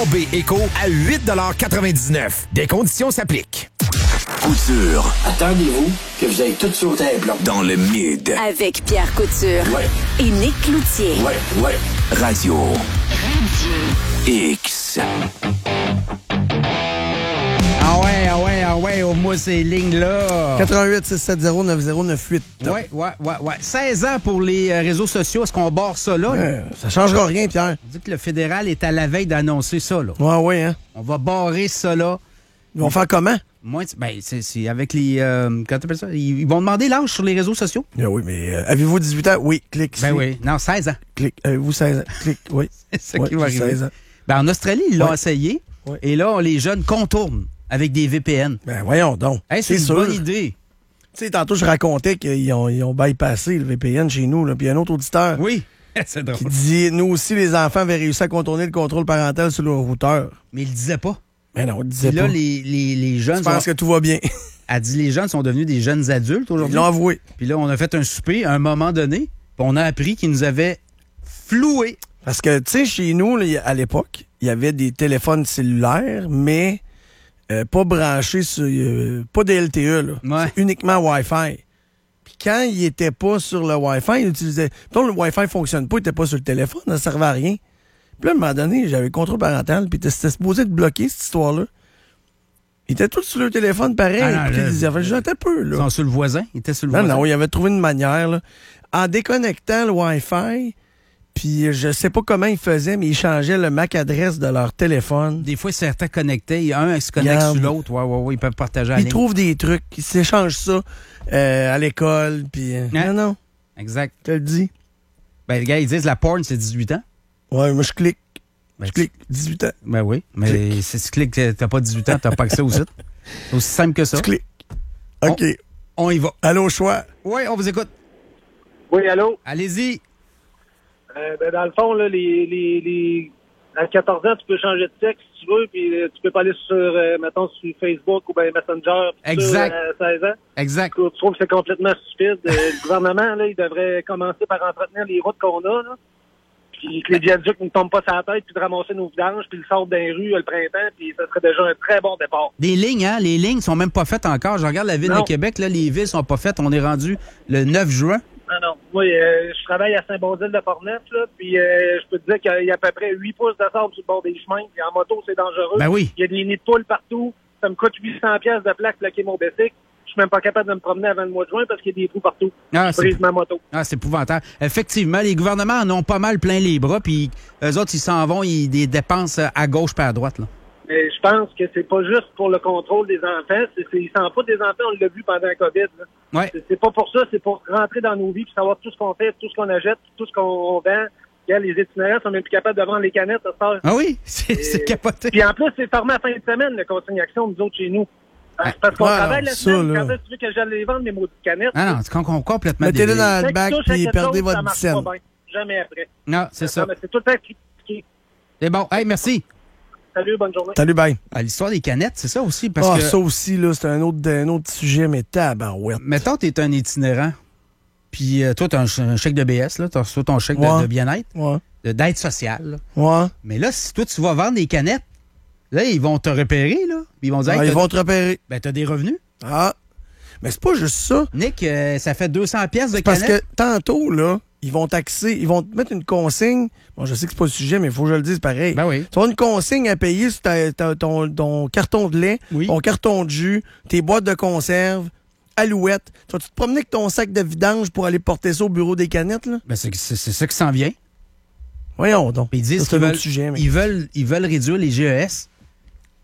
B Eco à 8,99 $. Des conditions s'appliquent. Couture. Attendez-vous que vous ayez tout sauté un plomb. Dans le mid. Avec Pierre Couture. Ouais. Et Nick Cloutier. Ouais. Radio. X. Ah ouais, au moins ces lignes-là. 88 670 9098. Ouais. 16 ans pour les réseaux sociaux. Est-ce qu'on barre ça là? Ça changera rien, Pierre. On dit que le fédéral est à la veille d'annoncer ça, là. Ouais, hein. On va barrer ça là. Ils vont faire comment? C'est avec les... comment t'appelles ça? Ils vont demander l'âge sur les réseaux sociaux? Oui, mais avez-vous 18 ans? Oui, clique ici. Ben oui. Non, 16 ans. Clique. Avez-vous 16 ans? Clique, oui. C'est ça qui va arriver. 16 ans. Ben, en Australie, ils l'ont essayé. Ouais. Et là, les jeunes contournent avec des VPN. Ben voyons donc. Hey, c'est une sûr. bonne idée. Tu sais, tantôt, je racontais qu'ils ont bypassé le VPN chez nous, là, puis il y a un autre auditeur Oui, c'est drôle. qui dit « Nous aussi, les enfants avaient réussi à contourner le contrôle parental sur le routeur. Mais il le disait pas » Mais non, on le disait Puis là, pas. les jeunes... Je pense que tout va bien. Elle dit les jeunes sont devenus des jeunes adultes Ils aujourd'hui. l'ont avoué. Puis là, on a fait un souper à un moment donné, puis on a appris qu'ils nous avaient floués. Parce que, tu sais, chez nous, là, à l'époque, il y avait des téléphones cellulaires, mais pas branchés sur... pas des LTE, là. Ouais. C'est uniquement Wi-Fi. Puis quand il était pas sur le Wi-Fi, il utilisait... Donc, le Wi-Fi fonctionne pas, il était pas sur le téléphone, ça servait à rien. Puis là, à un moment donné, j'avais le contrôle parental, puis c'était supposé être bloqué, cette histoire-là. Ils étaient tous sur le téléphone, pareil. Ah non, puis là, ils disaient, j'étais peu, Ils là. sont sur le voisin. Ils étaient sur le Non, voisin. non, il avait trouvé une manière, là. En déconnectant le Wi-Fi, puis je sais pas comment ils faisaient, mais ils changeaient le MAC adresse de leur téléphone. Des fois, certains connectés, un se connecte Regarde. sur l'autre. Ouais, ils peuvent partager la Ils ligne. trouvent des trucs, ils s'échangent ça à l'école, puis... Non, Exact. je te le dis. Ben, les gars, ils disent la porn, c'est 18 ans. Ouais, moi, je clique. Ben, Je clique. 18 ans. Ben oui, mais si tu cliques, t'as pas 18 ans, t'as pas accès au site. C'est aussi simple que ça. Je clique. OK. On y va. Allô, choix. Oui, on vous écoute. Oui, allô? Allez-y. Dans le fond, là, à 14 ans, tu peux changer de sexe si tu veux, puis tu peux pas aller sur, mettons, sur Facebook ou ben Messenger. Exact. À 16 ans. Exact. Je trouve que c'est complètement stupide. Le gouvernement, là, il devrait commencer par entretenir les routes qu'on a, là. Puis que les viaducs ne tombent pas sur la tête, puis de ramasser nos vidanges, puis le sortent dans les rues le printemps, puis ça serait déjà un très bon départ. Des lignes, hein? Les lignes sont même pas faites encore. Je regarde la ville de Québec, là, les villes sont pas faites. On est rendu le 9 juin. Non. Moi, je travaille à Saint-Baudile-de-Portneuf, là, puis je peux te dire qu'il y a à peu près 8 pouces de sable sur le bord des chemins, puis en moto, c'est dangereux. Ben oui. Il y a des nids de poules partout. Ça me coûte 800 pièces de plaque plaquer mon bicycle. Je suis même pas capable de me promener avant le mois de juin parce qu'il y a des trous partout. Ah, je brise ma moto. Ah, c'est épouvantable. Effectivement, les gouvernements en ont pas mal plein les bras, puis eux autres, ils s'en vont, ils des dépenses à gauche pas à droite, là. Mais je pense que c'est pas juste pour le contrôle des enfants. Ils s'en foutent des enfants, on l'a vu pendant la COVID. Là. Ouais. C'est pas pour ça, c'est pour rentrer dans nos vies puis savoir tout ce qu'on fait, tout ce qu'on achète, tout ce qu'on vend. Regarde, les itinérants sont même plus capables de vendre les canettes, ça. Ah oui, c'est capoté. Puis en plus, c'est formé à fin de semaine, le consignation, nous autres, chez nous. Parce qu'on travaille la semaine, quand tu veux que j'aille les vendre, mes maudites canettes. Ah non, c'est complètement Mettez-le débile. dans le bac et perdez votre ça dizaine. marche pas bien. Jamais après. Non, c'est ça. Mais c'est tout le temps critiqué. C'est bon. Hey, merci. Salut, bonne journée. Salut, bye. Ah, l'histoire des canettes, c'est ça aussi, parce que... ça aussi, là, c'est un autre sujet, mais tabarouette. Mettons, t'es un itinérant, puis toi, t'as un chèque de BS, là, t'as reçu ton chèque de bien-être, d'aide sociale. Là. Ouais. Mais là, si toi, tu vas vendre des canettes, là, ils vont te repérer, là. Puis ils vont dire... ils vont te repérer. Ben, t'as des revenus. Ah. Mais c'est pas juste ça. Nick, ça fait 200 pièces de canettes. Parce que tantôt, là, ils vont te mettre une consigne. Bon, je sais que c'est pas le sujet, mais il faut que je le dise pareil. Ben oui. Tu vas avoir une consigne à payer sur ton carton de lait, ton carton de jus, tes boîtes de conserve, Alouette. Tu vas te promener avec ton sac de vidange pour aller porter ça au bureau des canettes, là? Ben, c'est ça qui s'en vient. Voyons donc. Puis ils disent ça, c'est qu'ils un veulent, autre sujet, mais... ils veulent réduire les GES.